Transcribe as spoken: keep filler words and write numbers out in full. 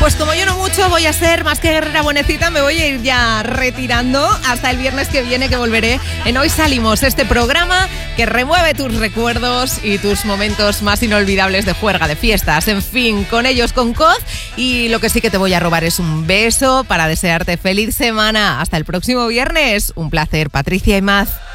Pues como yo no mucho voy a ser más que guerrera buenecita, me voy a ir ya retirando hasta el viernes que viene, que volveré en Hoy Salimos, este programa que remueve tus recuerdos y tus momentos más inolvidables de juerga, de fiestas, en fin, con ellos con Coz. Y lo que sí que te voy a robar es un beso para desearte feliz semana. Hasta el próximo viernes. Un placer, Patricia Imaz.